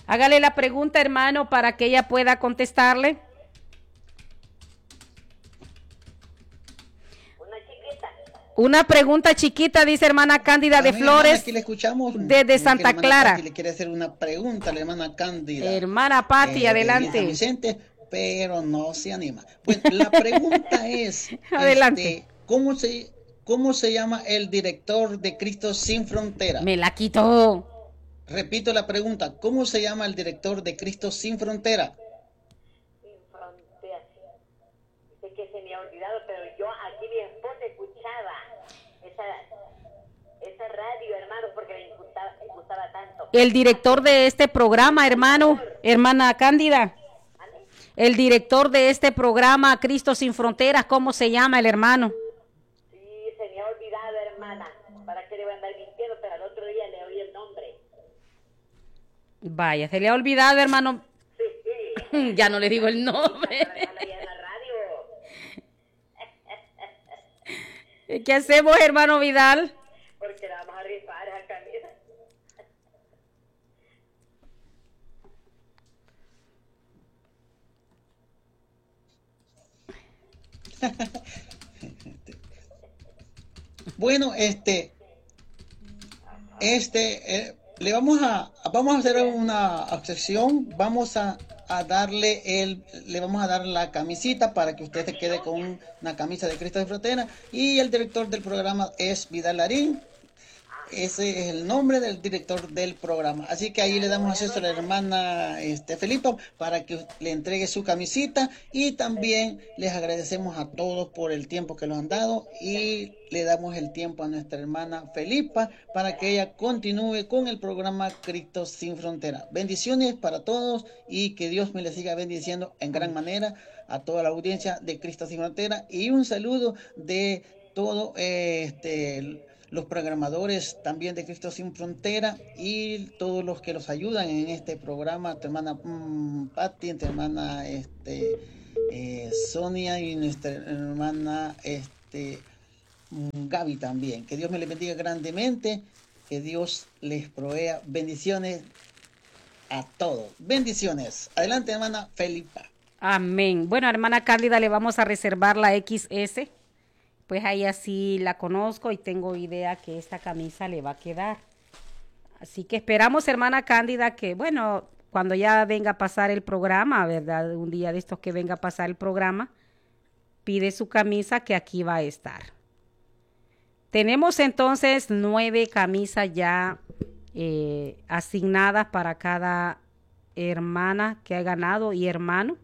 Hágale la pregunta, hermano, para que ella pueda contestarle. Una pregunta chiquita, dice hermana Cándida de También, Flores, hermana, aquí le escuchamos. desde Santa Clara. Pati le quiere hacer una pregunta a la hermana Cándida. Hermana Pati, adelante. De San Vicente, pero no se anima. Bueno, la pregunta es, adelante. ¿cómo se llama el director de Cristo Sin Frontera? Me la quitó. Repito la pregunta, ¿cómo se llama el director de Cristo Sin Frontera? Sin Frontera. Sé que se me ha olvidado, pero yo aquí mi esposa escuchaba esa radio, hermano, porque me gustaba tanto. El director de este programa, hermano, hermana Cándida. El director de este programa, Cristo Sin Fronteras, ¿cómo se llama el hermano? Sí, se me ha olvidado, hermana. ¿Para qué le voy a andar mintiendo? Pero al otro día le oí el nombre. Vaya, se le ha olvidado, hermano. Sí. Ya no le digo el nombre. ¿Qué hacemos, hermano Vidal? Porque la vamos a rifar esa camisa. Bueno, le vamos a hacer una obsesión, le vamos a dar la camisita para que usted se quede con una camisa de Cristo de Frontera, y el director del programa es Vidal Larín. Ese es el nombre del director del programa. Así que ahí le damos acceso a la hermana Felipa para que le entregue su camisita, y también les agradecemos a todos por el tiempo que nos han dado, y le damos el tiempo a nuestra hermana Felipa para que ella continúe con el programa Cristo Sin Frontera. Bendiciones para todos y que Dios me les siga bendiciendo en gran manera a toda la audiencia de Cristo Sin Frontera, y un saludo de todo los programadores también de Cristo Sin Frontera y todos los que los ayudan en este programa, tu hermana Patti, tu hermana Sonia, y nuestra hermana Gaby también. Que Dios me les bendiga grandemente, que Dios les provea bendiciones a todos. Bendiciones. Adelante, hermana Felipa. Amén. Bueno, hermana Cándida, le vamos a reservar la XS. Pues ahí así la conozco y tengo idea que esta camisa le va a quedar. Así que esperamos, hermana Cándida, que bueno, cuando ya venga a pasar el programa, ¿verdad? Un día de estos que venga a pasar el programa, pide su camisa que aquí va a estar. Tenemos entonces 9 camisas ya asignadas para cada hermana que ha ganado y hermano.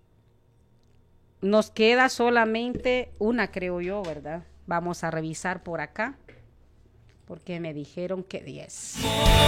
Nos queda solamente una, creo yo, ¿verdad? Vamos a revisar por acá, porque me dijeron que 10.